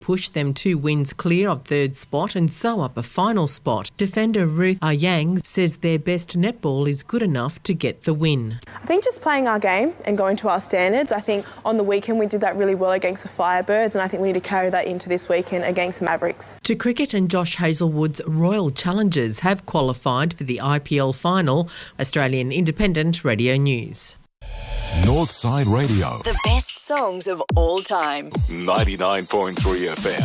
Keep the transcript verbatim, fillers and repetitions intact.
push them two wins clear of third spot and sew up a final spot. Defender Ruth Ayang says their best netball is good enough to get the win. I think just playing our game and going to our standards. I think on the weekend we did that really well against the Firebirds, and I think we need to carry that into this weekend against the Mavericks. To cricket, and Josh Hazlewood's Royal Challengers have qualified for the I P L final. Australian Independent Radio News. Northside Radio. The best songs of all time. ninety-nine point three F M.